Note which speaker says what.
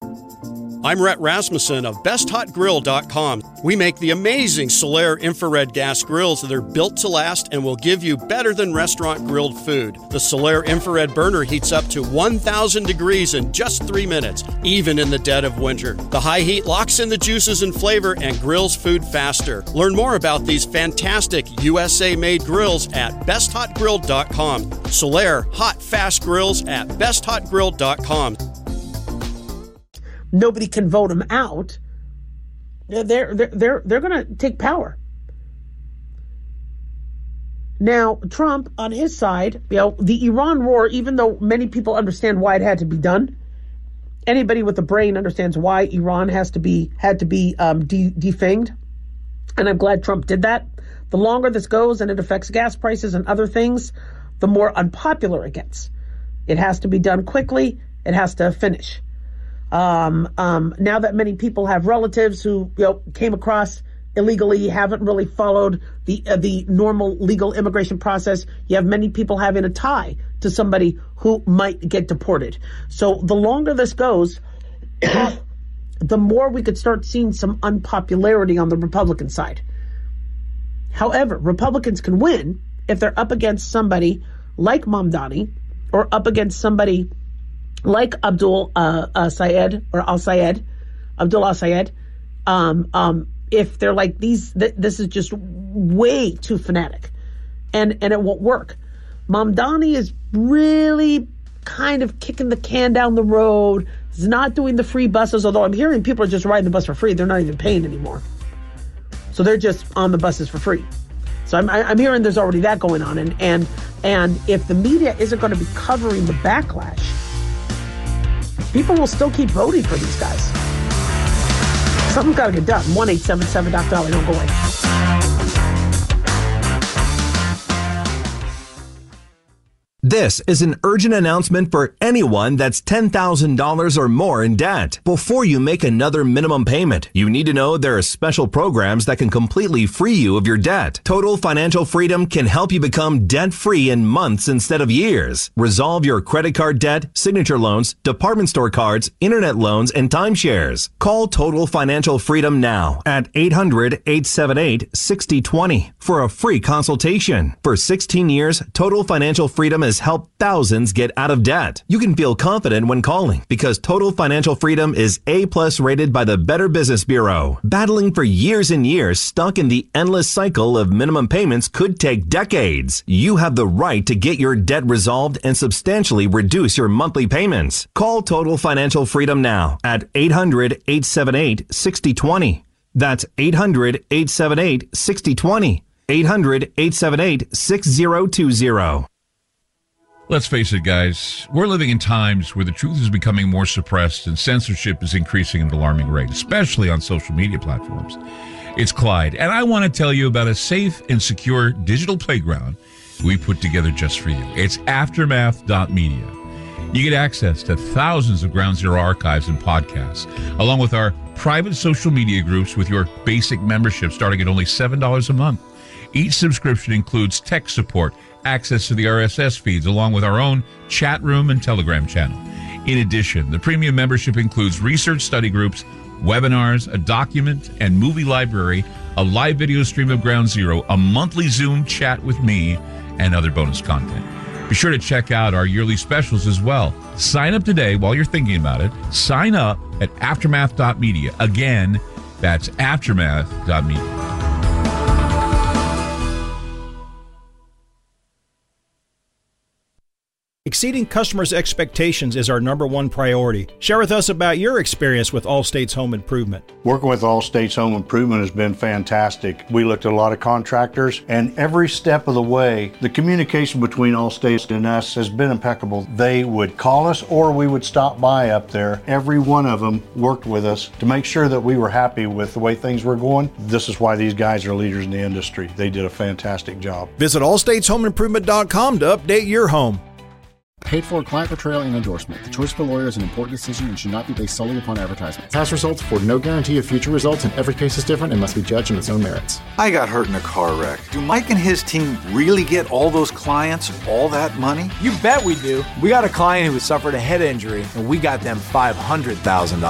Speaker 1: I'm Rhett Rasmussen of BestHotGrill.com. We make the amazing Solaire infrared gas grills that are built to last and will give you better than restaurant grilled food. The Solaire infrared burner heats up to 1,000 degrees in just 3 minutes, even in the dead of winter. The high heat locks in the juices and flavor and grills food faster. Learn more about these fantastic USA-made grills at BestHotGrill.com. Solaire hot, fast grills at BestHotGrill.com.
Speaker 2: Nobody can vote him out. They're going to take power. Now, Trump, on his side, the Iran war, even though many people understand why it had to be done, anybody with a brain understands why Iran had to be defanged. And I'm glad Trump did that. The longer this goes and it affects gas prices and other things, the more unpopular it gets. It has to be done quickly. It has to finish. Now that many people have relatives who came across illegally, haven't really followed the normal legal immigration process, you have many people having a tie to somebody who might get deported. So the longer this goes, the more we could start seeing some unpopularity on the Republican side. However, Republicans can win if they're up against somebody like Mamdani or up against somebody like Abdul al-Sayed, if they're like these, this is just way too fanatic, and it won't work. Mamdani is really kind of kicking the can down the road. He's not doing the free buses, although I'm hearing people are just riding the bus for free. They're not even paying anymore, so they're just on the buses for free. So I'm hearing there's already that going on, and if the media isn't going to be covering the backlash, people will still keep voting for these guys. Something's got to get done. 1-877-Dr. Don't go away.
Speaker 3: This is an urgent announcement for anyone that's $10,000 or more in debt. Before you make another minimum payment, you need to know there are special programs that can completely free you of your debt. Total Financial Freedom can help you become debt-free in months instead of years. Resolve your credit card debt, signature loans, department store cards, internet loans, and timeshares. Call Total Financial Freedom now at 800-878-6020 for a free consultation. For 16 years, Total Financial Freedom has helped thousands get out of debt. You can feel confident when calling because Total Financial Freedom is A+ rated by the Better Business Bureau. Battling for years and years, stuck in the endless cycle of minimum payments could take decades. You have the right to get your debt resolved and substantially reduce your monthly payments. Call Total Financial Freedom now at 800-878-6020. That's 800-878-6020. 800-878-6020.
Speaker 4: Let's face it, guys, we're living in times where the truth is becoming more suppressed and censorship is increasing at an alarming rate, especially on social media platforms. It's Clyde, and I want to tell you about a safe and secure digital playground we put together just for you. It's Aftermath.media. You get access to thousands of Ground Zero archives and podcasts, along with our private social media groups with your basic membership starting at only $7 a month. Each subscription includes tech support, access to the RSS feeds, along with our own chat room and Telegram channel. In addition, the premium membership includes research study groups, webinars, a document and movie library, a live video stream of Ground Zero, a monthly Zoom chat with me, and other bonus content. Be sure to check out our yearly specials as well. Sign up today while you're thinking about it. Sign up at Aftermath.media. Again, that's Aftermath.media.
Speaker 5: Exceeding customers' expectations is our number one priority. Share with us about your experience with All States Home Improvement.
Speaker 6: Working with All States Home Improvement has been fantastic. We looked at a lot of contractors, and every step of the way, the communication between All States and us has been impeccable. They would call us or we would stop by up there. Every one of them worked with us to make sure that we were happy with the way things were going. This is why these guys are leaders in the industry. They did a fantastic job.
Speaker 5: Visit allstateshomeimprovement.com to update your home.
Speaker 7: Paid for client portrayal and endorsement. The choice of a lawyer is an important decision and should not be based solely upon advertisement. Past results afford no guarantee of future results, and every case is different and must be judged on its own merits.
Speaker 8: I got hurt in a car wreck. Do Mike and his team really get all those clients all that money?
Speaker 9: You bet we do. We got a client who suffered a head injury, and we got them $500,000.